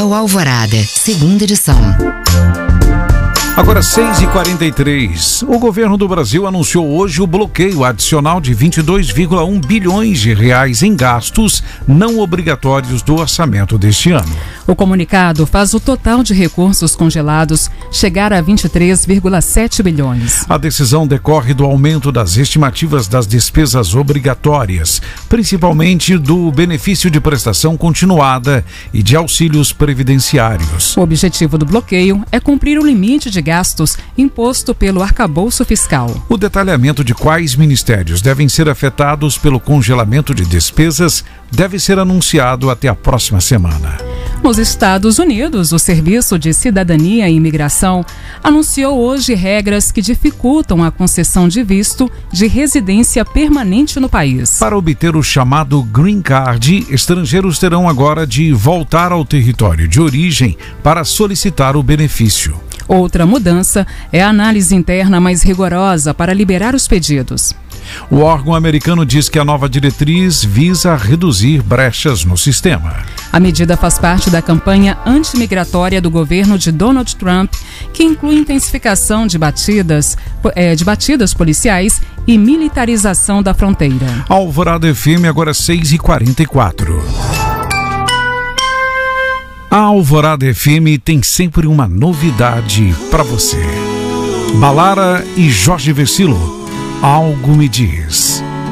Jornal Alvorada, segunda edição. Agora 6h43. O governo do Brasil anunciou hoje o bloqueio adicional de 22,1 bilhões de reais em gastos não obrigatórios do orçamento deste ano. O comunicado faz o total de recursos congelados chegar a 23,7 bilhões. A decisão decorre do aumento das estimativas das despesas obrigatórias, principalmente do benefício de prestação continuada e de auxílios previdenciários. O objetivo do bloqueio é cumprir o limite de gastos imposto pelo arcabouço fiscal. O detalhamento de quais ministérios devem ser afetados pelo congelamento de despesas deve ser anunciado até a próxima semana. Nos Estados Unidos, o Serviço de Cidadania e Imigração anunciou hoje regras que dificultam a concessão de visto de residência permanente no país. Para obter o chamado Green Card, estrangeiros terão agora de voltar ao território de origem para solicitar o benefício. Outra mudança é a análise interna mais rigorosa para liberar os pedidos. O órgão americano diz que a nova diretriz visa reduzir brechas no sistema. A medida faz parte da campanha antimigratória do governo de Donald Trump, que inclui intensificação de batidas policiais e militarização da fronteira. Alvorada FM, agora 6h44. A Alvorada FM tem sempre uma novidade para você. Balara e Jorge Versilo, Algo Me Diz.